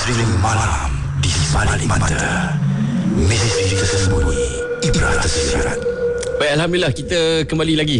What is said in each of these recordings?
Misteri malam di sebalik mata. Misteri tersembunyi, ibrah tersirat. Baik, Alhamdulillah kita kembali lagi.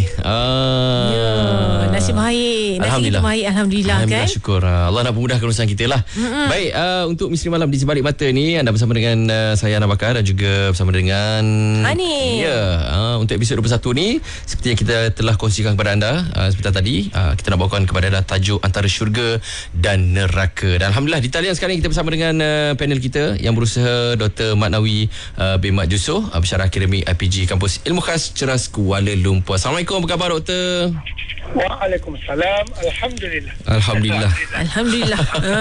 Nasib baik. Alhamdulillah. Alhamdulillah kan. Syukur. Allah nak memudahkan urusan kita lah. Baik, untuk Misteri Malam di sebalik mata ni, anda bersama dengan saya Ana Bakar dan juga bersama dengan Ani. Ya, untuk episod 21 ni seperti yang kita telah kongsikan kepada anda sebentar tadi, kita nak bawakan kepada anda tajuk antara syurga dan neraka. Dan Alhamdulillah di talian sekarang kita bersama dengan panel kita yang berusaha, Dr. Mat Nawi bin Mat Jusoh, Pensyarah Akademik IPG Kampus Ilmu Khas Ceras Kuala Lumpur. Assalamualaikum, apa khabar doktor? Waalaikumsalam. Alhamdulillah. Alhamdulillah.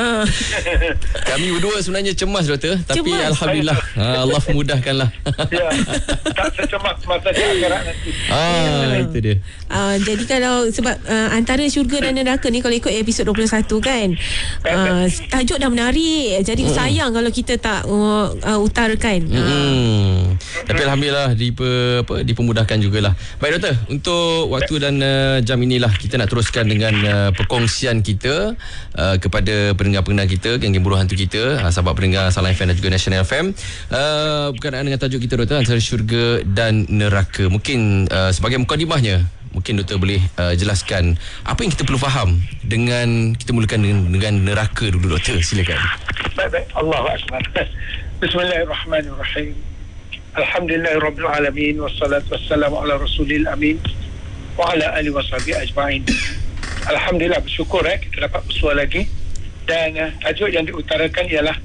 Kami berdua sebenarnya cemas doktor, tapi Cemas. Alhamdulillah Allah memudahkanlah. Ya, tak secemas masa di akhirat nanti. Itu dia. Jadi kalau sebab antara syurga dan neraka ni, kalau ikut episod 21 kan, tajuk dah menarik. Jadi sayang kalau kita tak utarakan. Tapi Alhamdulillah dipermudahkan jugalah. Baik doktor, untuk waktu dan jam inilah kita nak teruskan dengan perkongsian kita kepada pendengar-pendengar kita, geng-geng buruh hantu kita, sahabat pendengar Salam FM dan juga National FM, berkenaan dengan tajuk kita doktor, antara syurga dan neraka. Mungkin sebagai mukadimahnya, mungkin doktor boleh jelaskan apa yang kita perlu faham dengan, kita mulakan dengan neraka dulu doktor, silakan. Baik. Allahu Akbar. Bismillahirrahmanirrahim. Alhamdulillahirabbil alamin, wassalatu wassalamu ala rasulil amin wa ala alihi washabihi ajma'in. Alhamdulillah, bersyukur kita dapat bersuara lagi. Dan tajuk yang diutarakan ialah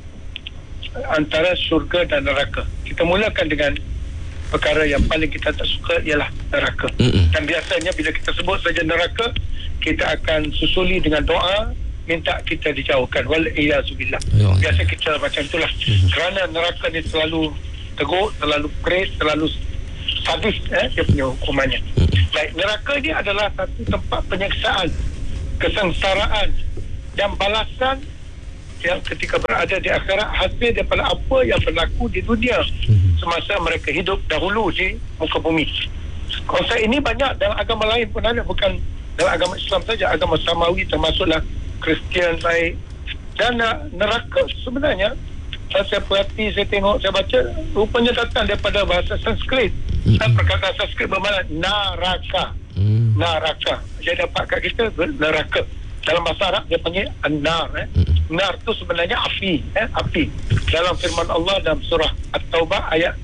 antara syurga dan neraka. Kita mulakan dengan perkara yang paling kita tak suka, ialah neraka. Dan biasanya bila kita sebut saja neraka, kita akan susuli dengan doa minta kita dijauhkan. Wal-iyazubillah. Biasa kita macam itulah. Kerana neraka ni selalu teruk, terlalu keras, terlalu sadis dia punya hukumannya. Baik, neraka ni adalah satu tempat penyiksaan, kesengsaraan dan balasan yang ketika berada di akhirat, hasil daripada apa yang berlaku di dunia semasa mereka hidup dahulu di muka bumi. Konsep ini banyak dalam agama lain pun ada, bukan dalam agama Islam saja, agama Samawi termasuklah Kristian baik. Dan neraka sebenarnya, saya perhati, saya tengok, saya baca, rupanya datang daripada bahasa Sanskrit. Perkataan Sanskrit bermakna naraka. Naraka. Jadi dapat kat kita neraka. Dalam bahasa Arab dia panggil an-nar. Nar tu sebenarnya api. Api. Dalam firman Allah dalam surah At-Taubah ayat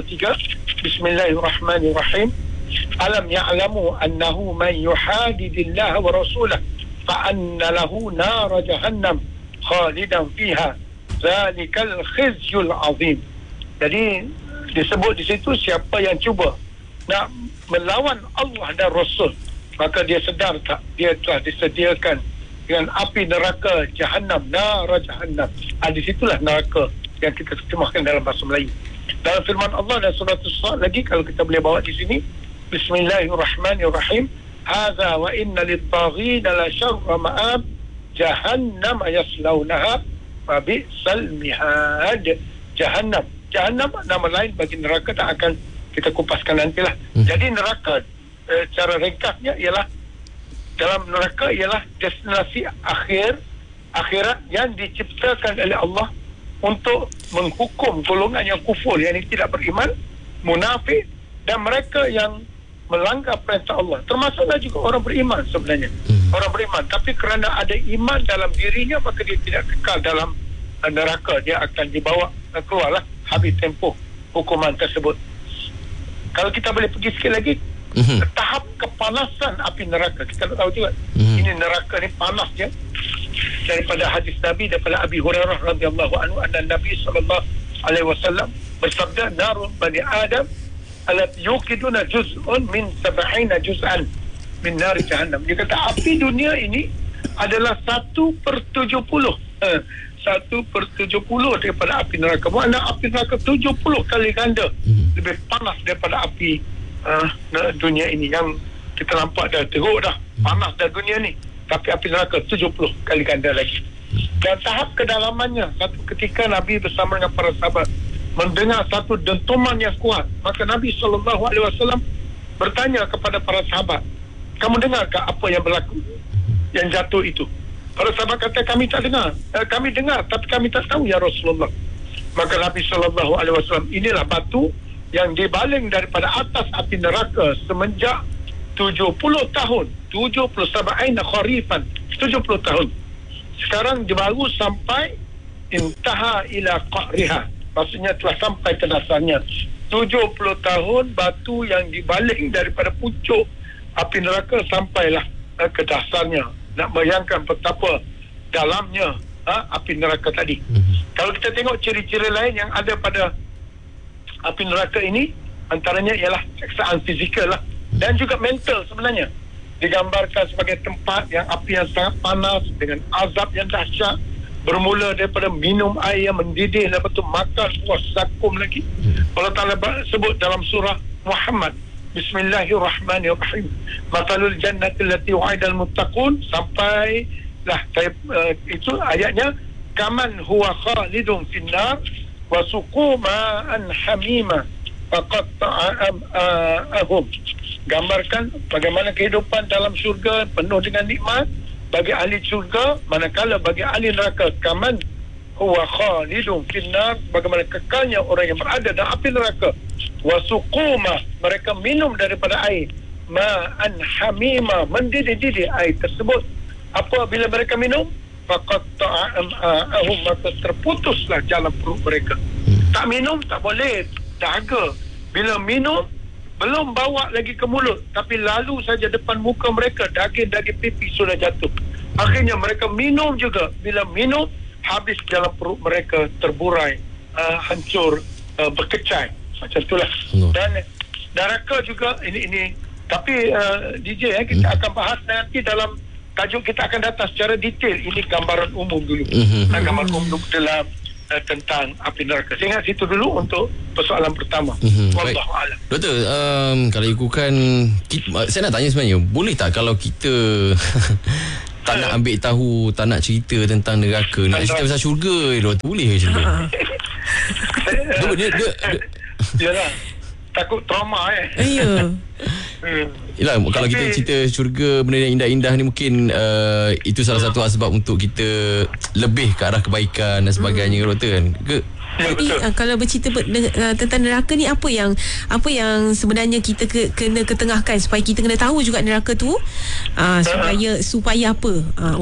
63, Bismillahirrahmanirrahim. Alam ya'lamu annahu man yuhadidillaha wa rasulah fa anna lahu nar jahannam khalidan fiha zalikal khizyul azim. Jadi disebut di situ, siapa yang cuba nak melawan Allah dan Rasul, maka dia sedar tak, dia telah disediakan dengan api neraka jahannam, nara jahannam. Di situlah neraka yang kita terjemahkan dalam bahasa Melayu. Dalam firman Allah dan surah As-Sad lagi, kalau kita boleh bawa di sini, Bismillahirrahmanirrahim. Hadza wa inna lit-taghina la syarra ma'ab jahannam yaslaunaha fa bi'sal mihad. Jahannam nama lain bagi neraka, tak akan kita kupaskan nantilah. Jadi neraka cara ringkasnya ialah, dalam neraka ialah destinasi akhirat yang diciptakan oleh Allah untuk menghukum golongan yang kufur, yang tidak beriman, munafik, dan mereka yang melanggar perintah Allah. Termasuklah juga orang beriman sebenarnya. Orang beriman, tapi kerana ada iman dalam dirinya, maka dia tidak kekal dalam neraka. Dia akan dibawa keluarlah habis tempoh hukuman tersebut. Kalau kita boleh pergi sikit lagi, tahap kepanasan api neraka, kita tak tahu juga. Ini neraka ni panas dia. Daripada hadis Nabi, daripada Abi Hurairah radhiyallahu anhu, anna Nabi sallallahu alaihi wasallam bersabda, narun bani Adam alat yuqiduna juz'un min 70 juz'an min nar jahannam. Dia kata api dunia ini adalah 1/70. 1/70 daripada api neraka. Maknanya api neraka 70 kali ganda lebih panas daripada api dunia ini. Yang kita nampak dah teruk dah, panas dah dunia ni, tapi api neraka 70 kali ganda lagi. Dan tahap kedalamannya, satu ketika Nabi bersama dengan para sahabat mendengar satu dentuman yang kuat, maka Nabi SAW bertanya kepada para sahabat, kamu dengarkah apa yang berlaku, yang jatuh itu? Para sahabat kata kami tak dengar. Kami dengar tapi kami tak tahu ya Rasulullah. Maka Nabi SAW, inilah batu yang dibaling daripada atas api neraka semenjak 70 tahun. 70 sab'aina kharifan. 70 tahun. Sekarang dia baru sampai intaha ila qa'riha. Maksudnya telah sampai ke dasarnya. 70 tahun batu yang dibaling daripada pucuk api neraka sampailah ke dasarnya. Nak bayangkan betapa dalamnya api neraka tadi. Kalau kita tengok ciri-ciri lain yang ada pada api neraka ini, antaranya ialah seksaan fizikal lah, dan juga mental sebenarnya. Digambarkan sebagai tempat yang api yang sangat panas dengan azab yang dahsyat, bermula daripada minum air yang mendidih, lepas tu makan buah zakum lagi. Allah Ta'ala sebut dalam surah Muhammad, Bismillahirrahmanirrahim, Mathalul jannati allati wa'idal muttaqun, sampai lah itu ayatnya, kaman huwa khalidun finnar wa suqu ma'an hamima faqatta'ahum. Gambarkan bagaimana kehidupan dalam syurga penuh dengan nikmat bagi ahli syurga, manakala bagi ahli neraka kaman huwa khalidun finnar, bagaimana kekalnya orang yang berada dalam api neraka. Wa suquma, mereka minum daripada air ma'an hamima, mendidih-didih air tersebut. Apabila mereka minum, faqatta'ahum, maka terputuslah jalan perut mereka. Tak minum tak boleh, dahaga. Bila minum belum bawa lagi ke mulut, tapi lalu saja depan muka mereka daging-daging pipi sudah jatuh. Akhirnya mereka minum juga. Bila minum, habis dalam perut mereka, terburai, hancur, berkecai. Macam itulah. Dan neraka juga ini tapi DJ kita akan bahas nanti dalam tajuk kita akan datang secara detail. Ini gambaran umum dulu. Gambaran umum dalam tentang api neraka. Saya ingat situ dulu untuk persoalan pertama. Wallahualam. Doktor, kalau ikutkan, saya nak tanya sebenarnya, boleh tak kalau kita tak nak ambil tahu, tak nak cerita tentang neraka, nak cerita pasal syurga, doktor, boleh ke macam tu? Yalah, takut trauma Ya. Yelah, kalau kita cerita syurga, benda yang indah-indah ni, mungkin itu salah satu sebab untuk kita lebih ke arah kebaikan dan sebagainya, doktor, kan? Jadi kalau bercerita tentang neraka ni, apa yang sebenarnya kita kena ketengahkan supaya kita kena tahu juga neraka tu, supaya apa